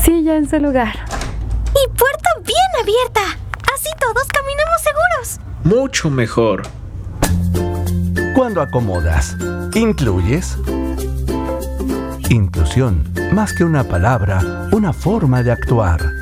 Silla en su lugar. Y puerta bien abierta. Así todos caminamos seguros. Mucho mejor. Cuando acomodas, incluyes. Inclusión, más que una palabra, una forma de actuar.